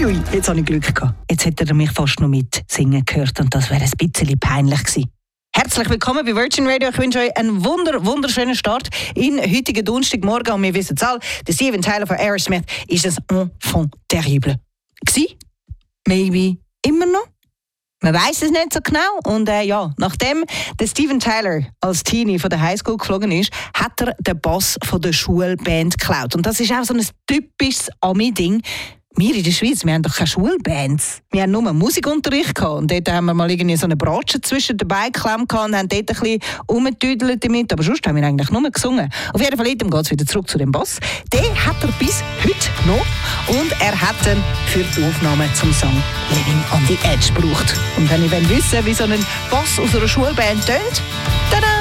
Uiuiui, jetzt habe ich Glück gehabt. Jetzt hätte er mich fast noch mit singen gehört und das wäre ein bisschen peinlich gewesen. Herzlich willkommen bei Virgin Radio. Ich wünsche euch einen wunderschönen Start in heutigen Donnerstagmorgen. Und wir wissen es alle, der Steven Tyler von Aerosmith ist ein Enfant terrible. Gsi? Maybe immer noch? Man weiss es nicht so genau. Und nachdem der Steven Tyler als Teenie von der Highschool geflogen ist, hat er den Bass von der Schulband geklaut. Und das ist auch so ein typisches Ami-Ding. Wir in der Schweiz, wir haben doch keine Schulbands. Wir haben nur Musikunterricht gehabt. Und dort haben wir mal irgendwie so eine Bratsche zwischen den Beinen geklemmt und haben dort ein bisschen rumgetüdelt damit. Aber sonst haben wir eigentlich nur gesungen. Auf jeden Fall geht es wieder zurück zu dem Bass. Den hat er bis heute noch. Und er hat ihn für die Aufnahme zum Song Living on the Edge gebraucht. Und wenn ihr wissen wollt, wie so ein Bass aus einer Schulband tönt, tada!